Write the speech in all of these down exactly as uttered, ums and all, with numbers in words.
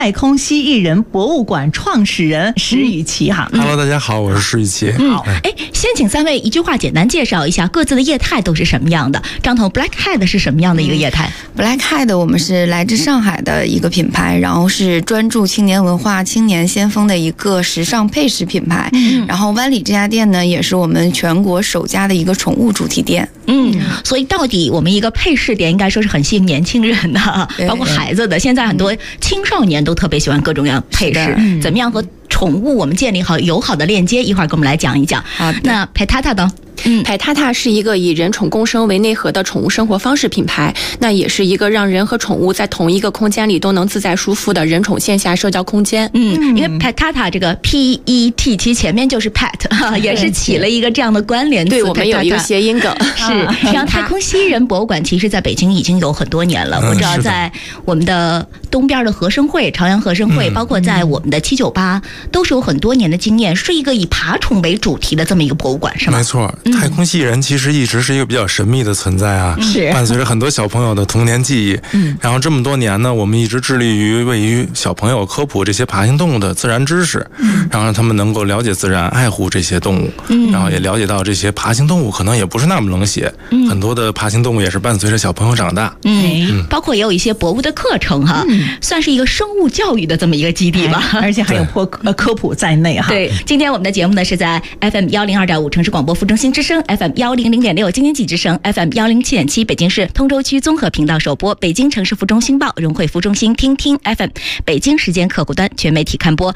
太空蜥蜴人博物馆创始人石宇奇哈。 Hello， 大家好，我是石宇奇。 好，哎，先请三位一句话简单介绍一下各自的业态都是什么样的。张彤 ，Black Head 是什么样的一个业态、 嗯、？Black Head 我们是来自上海的一个品牌，然后是专注青年文化、青年先锋的一个时尚配饰品牌。嗯，然后湾里这家店呢，也是我们全国首家的一个ट物主题店。 嗯，所以到底我们一个配饰店应该说是很吸引年轻人的，包括孩子的。现在很多青少年都特别喜欢各种各样配饰，怎么样和宠物我们建立好友好的链接？一会儿跟我们来讲一讲。 好， 那佩塔塔呢？ 嗯，派塔塔是一个以人宠共生为内核的宠物生活方式品牌，那也是一个让人和宠物在同一个空间里都能自在舒服的人宠线下社交空间。 嗯，因为派塔塔这个 P E T 其实前面就是 pet， 也是起了一个这样的关联词。 对，我们有一个谐音梗。 是，然后太空蜥蜴人博物馆其实在北京已经有很多年了， 嗯、 我知道在我们的东边的和生会、朝阳和生会，嗯、包括在我们的七九八，都是有很多年的经验，是一个以爬虫为主题的这么一个博物馆，是吗？ 没错，太空蜥蜴人其实一直是一个比较神秘的存在啊， 是伴随着很多小朋友的童年记忆。嗯，然后这么多年呢，我们一直致力于为于小朋友科普这些爬行动物的自然知识，嗯，然后让他们能够了解自然，爱护这些动物，嗯，然后也了解到这些爬行动物可能也不是那么冷血，嗯，很多的爬行动物也是伴随着小朋友长大， 嗯，嗯包括也有一些博物的课程哈，嗯，算是一个生物教育的这么一个基地吧， 而且还有科呃科普在内哈。 对，今天我们的节目呢是在 F M 幺零二点五城市广播副中心之声 ，F M 幺零零点六京津冀之声 ，F M 幺零七点七北京市通州区综合频道首播，北京城市副中心报、融汇副中心听听 F M， 北京时间客户端全媒体看播。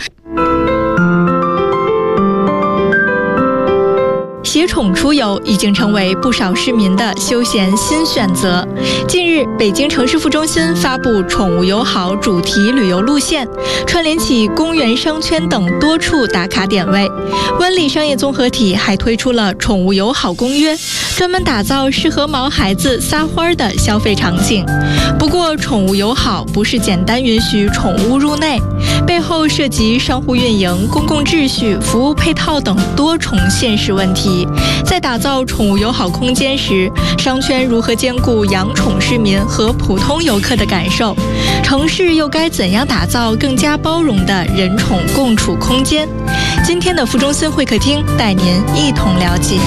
携宠出游已经成为不少市民的休闲新选择。近日，北京城市副中心发布宠物友好主题旅游路线，串联起公园、商圈等多处打卡点位。湾里商业综合体还推出了宠物友好公约，专门打造适合毛孩子撒欢的消费场景。不过，宠物友好不是简单允许宠物入内，背后涉及商户运营、公共秩序、服务配套等多重现实问题。在打造宠物友好空间时，商圈如何兼顾养宠市民和普通游客的感受？城市又该怎样打造更加包容的人宠共处空间？今天的副中心会客厅带您一同了解。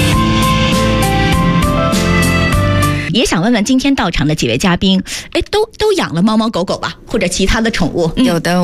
也想问问今天到场的几位嘉宾，哎，都都养了猫猫狗狗吧，或者其他的宠物？ 有的。